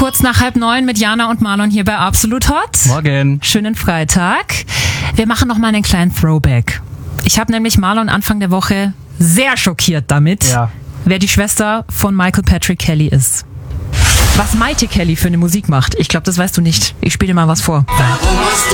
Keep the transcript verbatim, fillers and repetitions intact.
Kurz nach halb neun mit Jana und Marlon hier bei Absolut Hot. Morgen. Schönen Freitag. Wir machen noch mal einen kleinen Throwback. Ich habe nämlich Marlon Anfang der Woche sehr schockiert damit, Ja. wer die Schwester von Michael Patrick Kelly ist. Was Maite Kelly für eine Musik macht, ich glaube, das weißt du nicht. Ich spiele dir mal was vor.